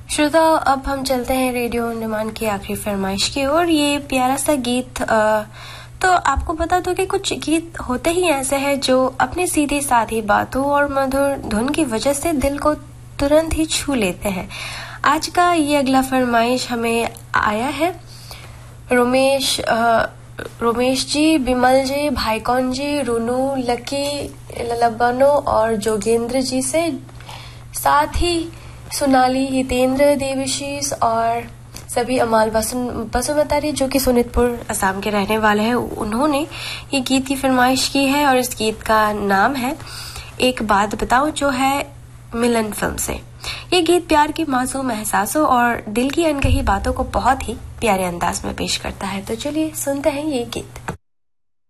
श्रोताओ, अब हम चलते हैं रेडियो ऑन डिमांड की आखिरी फरमाइश की ओर। ये प्यारा सा गीत तो आपको बता दो कि कुछ गीत होते ही ऐसे हैं जो अपनी सीधी साधी बातों और मधुर धुन की वजह से दिल को तुरंत ही छू लेते हैं। आज का ये अगला फरमाइश हमें आया है रोमेश जी, बिमल जी, भाईकौन जी, रुनू, लकी, ललबनो और जोगेंद्र जी से, साथ ही सोनाली, हितेंद्र, देवशीष और सभी अमाल बसुमतारी जो कि सोनितपुर असम के रहने वाले हैं। उन्होंने ये गीत की फरमाइश की है और इस गीत का नाम है एक बात बताओ, जो है मिलन फिल्म से। ये गीत प्यार के मासूम एहसासों और दिल की अनकही बातों को बहुत ही प्यारे अंदाज में पेश करता है। तो चलिए सुनते हैं ये गीत।